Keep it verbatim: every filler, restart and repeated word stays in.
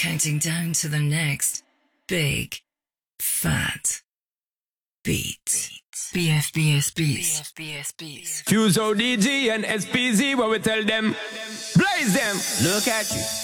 counting down to the next big, fat beat. B F B S Beats. B F B S Beats. Fuse O D G and S P Z, what we tell them? Blaze them! Look at you.